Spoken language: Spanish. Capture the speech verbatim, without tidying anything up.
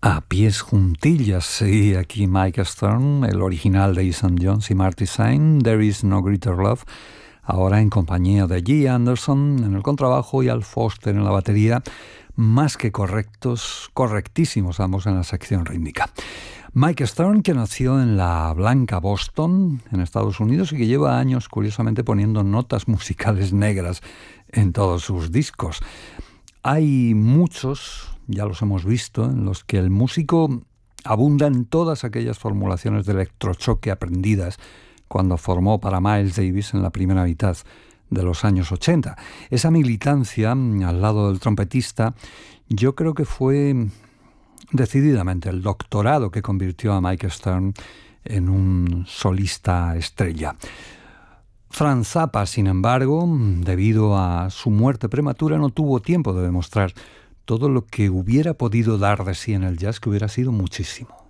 A pies juntillas, sí, aquí Mike Stern, el original de Ethan Jones y Marty Sain, There Is No Greater Love, ahora en compañía de G. Anderson en el contrabajo y Al Foster en la batería, más que correctos, correctísimos ambos en la sección rítmica. Mike Stern, que nació en la blanca Boston, en Estados Unidos, y que lleva años, curiosamente, poniendo notas musicales negras en todos sus discos. Hay muchos, ya los hemos visto, en los que el músico abunda en todas aquellas formulaciones de electrochoque aprendidas cuando formó para Miles Davis en la primera mitad de los años ochenta. Esa militancia al lado del trompetista, yo creo que fue decididamente el doctorado que convirtió a Mike Stern en un solista estrella. Frank Zappa, sin embargo, debido a su muerte prematura, no tuvo tiempo de demostrar todo lo que hubiera podido dar de sí en el jazz, que hubiera sido muchísimo.